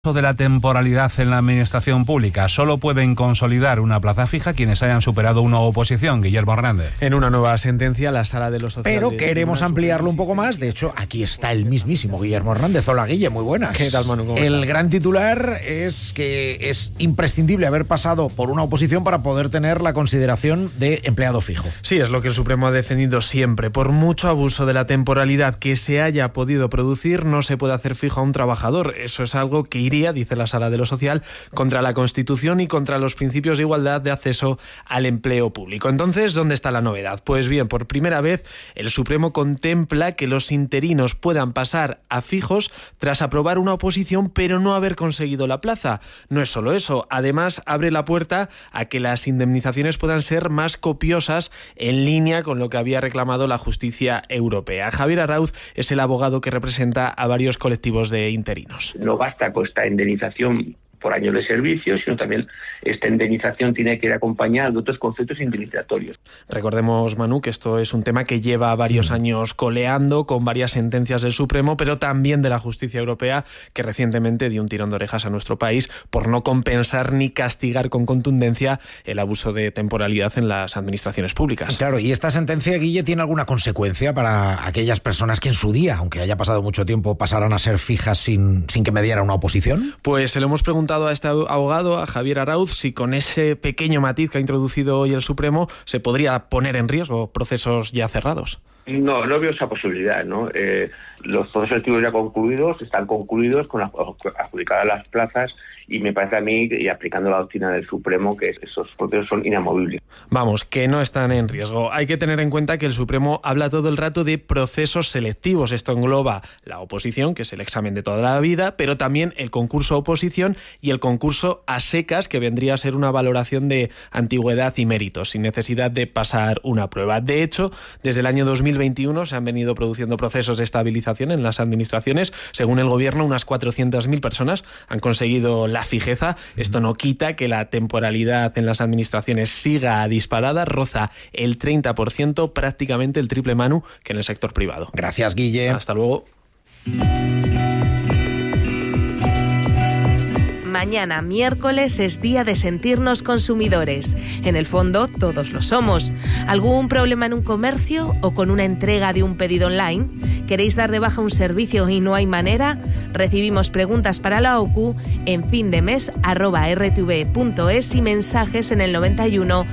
De la temporalidad en la administración pública. Solo pueden consolidar una plaza fija quienes hayan superado una oposición. Guillermo Hernández. En una nueva sentencia, la Sala de lo Social... Pero queremos ampliarlo un poco más. De hecho, aquí está el mismísimo Guillermo Hernández. Hola, Guille, muy buenas. ¿Qué tal, Manu? El gran titular es que es imprescindible haber pasado por una oposición para poder tener la consideración de empleado fijo. Sí, es lo que el Supremo ha defendido siempre. Por mucho abuso de la temporalidad que se haya podido producir, no se puede hacer fijo a un trabajador. Eso es algo que iría, dice la Sala de lo Social, contra la Constitución y contra los principios de igualdad de acceso al empleo público. Entonces, ¿dónde está la novedad? Pues bien, por primera vez el Supremo contempla que los interinos puedan pasar a fijos tras aprobar una oposición pero no haber conseguido la plaza. No es solo eso, además abre la puerta a que las indemnizaciones puedan ser más copiosas, en línea con lo que había reclamado la justicia europea. Javier Arauz es el abogado que representa a varios colectivos de interinos. No basta con esta indemnización por años de servicio, sino también esta indemnización tiene que ir acompañada de otros conceptos indemnizatorios. Recordemos, Manu, que esto es un tema que lleva varios años coleando con varias sentencias del Supremo, pero también de la justicia europea, que recientemente dio un tirón de orejas a nuestro país por no compensar ni castigar con contundencia el abuso de temporalidad en las administraciones públicas. Claro, ¿y esta sentencia, Guille, tiene alguna consecuencia para aquellas personas que en su día, aunque haya pasado mucho tiempo, pasaran a ser fijas sin que mediara una oposición? Pues se lo hemos preguntado a este abogado, a Javier Arauz, si con ese pequeño matiz que ha introducido hoy el Supremo se podría poner en riesgo procesos ya cerrados. No veo esa posibilidad, ¿no? Los procesos selectivos ya concluidos están concluidos con adjudicadas las plazas, y me parece a mí, y aplicando la doctrina del Supremo, que esos procesos son inamovibles. Vamos, que no están en riesgo. Hay que tener en cuenta que el Supremo habla todo el rato de procesos selectivos. Esto engloba la oposición, que es el examen de toda la vida, pero también el concurso oposición y el concurso a secas, que vendría a ser una valoración de antigüedad y méritos, sin necesidad de pasar una prueba. De hecho, desde el año 2021 se han venido produciendo procesos de estabilización en las administraciones. Según el Gobierno, unas 400.000 personas han conseguido la fijeza. Esto no quita que la temporalidad en las administraciones siga disparada, roza el 30%, prácticamente el triple, Manu, que en el sector privado. Gracias, Guille. Hasta luego. Mañana, miércoles, es día de sentirnos consumidores. En el fondo, todos lo somos. ¿Algún problema en un comercio o con una entrega de un pedido online? ¿Queréis dar de baja un servicio y no hay manera? Recibimos preguntas para la OCU en findemes@rtv.es y mensajes en el 91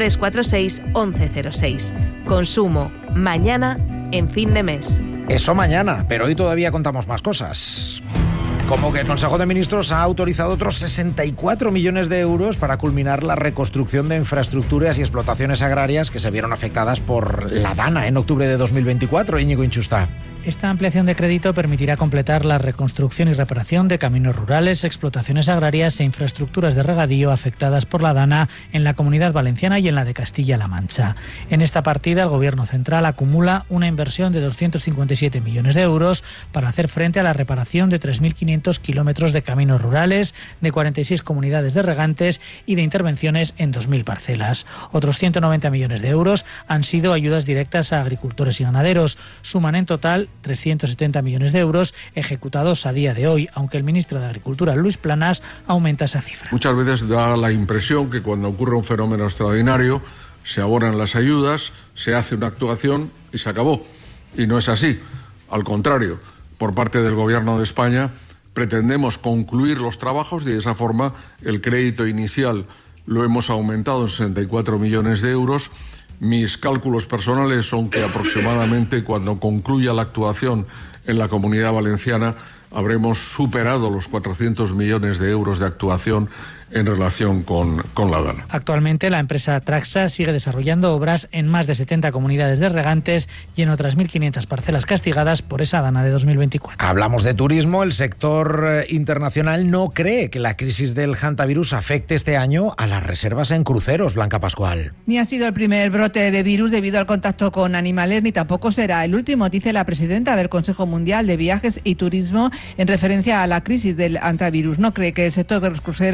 346 1106. Consumo, mañana en Fin de Mes. Eso mañana, pero hoy todavía contamos más cosas. Como que el Consejo de Ministros ha autorizado otros 64 millones de euros para culminar la reconstrucción de infraestructuras y explotaciones agrarias que se vieron afectadas por la Dana en octubre de 2024. Íñigo Inchustá. Esta ampliación de crédito permitirá completar la reconstrucción y reparación de caminos rurales, explotaciones agrarias e infraestructuras de regadío afectadas por la Dana en la Comunidad Valenciana y en la de Castilla-La Mancha. En esta partida, el Gobierno central acumula una inversión de 257 millones de euros para hacer frente a la reparación de 3.500 kilómetros de caminos rurales, de 46 comunidades de regantes y de intervenciones en 2.000 parcelas. Otros 190 millones de euros han sido ayudas directas a agricultores y ganaderos. Suman en total 370 millones de euros ejecutados a día de hoy, aunque el ministro de Agricultura, Luis Planas, aumenta esa cifra. Muchas veces da la impresión que cuando ocurre un fenómeno extraordinario se abonan las ayudas, se hace una actuación y se acabó. Y no es así. Al contrario, por parte del Gobierno de España pretendemos concluir los trabajos y de esa forma el crédito inicial lo hemos aumentado en 64 millones de euros. Mis cálculos personales son que aproximadamente cuando concluya la actuación en la Comunidad Valenciana habremos superado los 400 millones de euros de actuación en relación con la Dana. Actualmente la empresa Traxa sigue desarrollando obras en más de 70 comunidades de regantes y en otras 1.500 parcelas castigadas por esa Dana de 2024. Hablamos de turismo. El sector internacional no cree que la crisis del hantavirus afecte este año a las reservas en cruceros. Blanca Pascual. Ni ha sido el primer brote de virus debido al contacto con animales, ni tampoco será el último, dice la presidenta del Consejo Mundial de Viajes y Turismo en referencia a la crisis del hantavirus. No cree que el sector de los cruceros se vea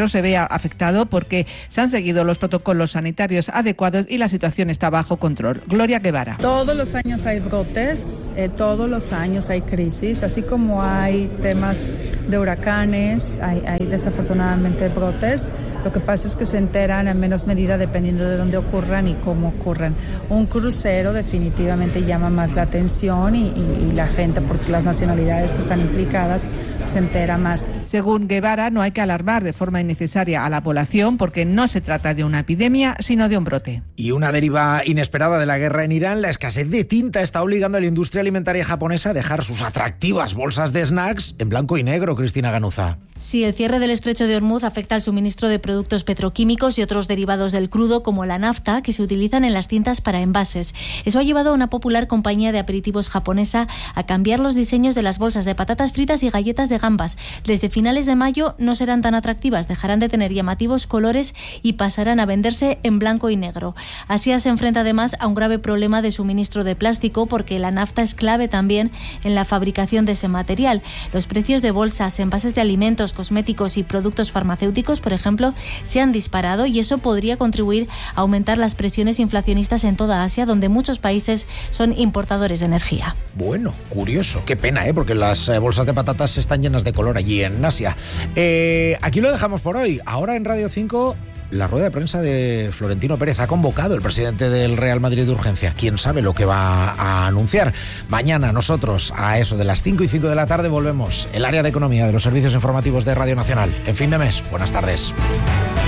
afectado porque se han seguido los protocolos sanitarios adecuados y la situación está bajo control. Gloria Guevara. Todos los años hay brotes, todos los años hay crisis, así como hay temas de huracanes, hay desafortunadamente brotes. Lo que pasa es que se enteran en menos medida dependiendo de dónde ocurran y cómo ocurran. Un crucero definitivamente llama más la atención y la gente, porque las nacionalidades que están implicadas, se entera más. Según Guevara, no hay que alarmar de forma innecesaria a la población porque no se trata de una epidemia, sino de un brote. Y una deriva inesperada de la guerra en Irán, la escasez de tinta está obligando a la industria alimentaria japonesa a dejar sus atractivas bolsas de snacks en blanco y negro, Cristina Ganuza. Sí, el cierre del estrecho de Hormuz afecta al suministro de productos petroquímicos y otros derivados del crudo, como la nafta, que se utilizan en las tintas para envases. Eso ha llevado a una popular compañía de aperitivos japonesa a cambiar los diseños de las bolsas de patatas fritas y galletas de gambas. Desde finales de mayo no serán tan atractivas, dejarán de tener llamativos colores y pasarán a venderse en blanco y negro. Asia se enfrenta además a un grave problema de suministro de plástico, porque la nafta es clave también en la fabricación de ese material. Los precios de bolsas, envases de alimentos, cosméticos y productos farmacéuticos, por ejemplo, se han disparado, y eso podría contribuir a aumentar las presiones inflacionistas en toda Asia, donde muchos países son importadores de energía. Bueno, curioso, qué pena, porque las bolsas de patatas están llenas de color allí en Asia. Aquí lo dejamos por hoy. Ahora en Radio 5... la rueda de prensa de Florentino Pérez. Ha convocado el presidente del Real Madrid de urgencia. ¿Quién sabe lo que va a anunciar? Mañana nosotros, a eso de las 5:05 de la tarde, volvemos. El área de economía de los servicios informativos de Radio Nacional. En fin de mes. Buenas tardes.